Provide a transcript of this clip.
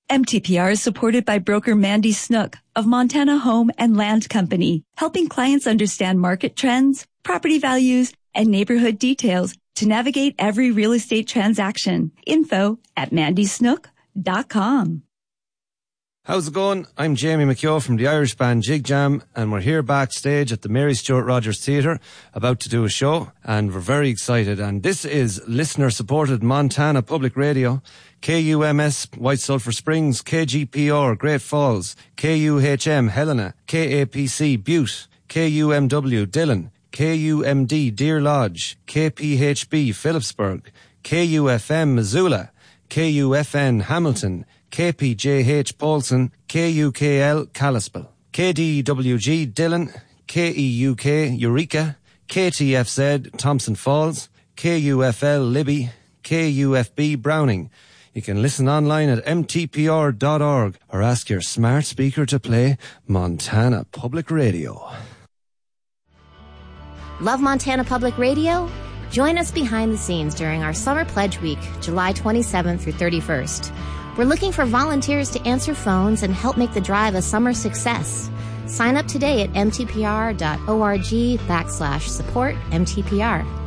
MTPR is supported by broker Mandy Snook of Montana Home and Land Company, helping clients understand market trends, property values, and neighborhood details to navigate every real estate transaction. Info at mandysnook.com. How's it going? I'm Jamie McKeough from the Irish band Jig Jam, and we're here backstage at the Mary Stuart Rogers Theatre, about to do a show, and we're very excited. And this is listener-supported Montana Public Radio, KUMS White Sulphur Springs, KGPR Great Falls, KUHM Helena, KAPC Butte, KUMW Dillon, KUMD Deer Lodge, KPHB Phillipsburg, KUFM Missoula, KUFN Hamilton, KPJH Paulson, KUKL Kalispell, KDWG Dillon, KEUK Eureka, KTFZ Thompson Falls, KUFL Libby, KUFB Browning. You can listen online at mtpr.org or ask your smart speaker to play Montana Public Radio. Love Montana Public Radio? Join us behind the scenes during our Summer Pledge Week, July 27th through 31st. We're looking for volunteers to answer phones and help make the drive a summer success. Sign up today at mtpr.org/support MTPR.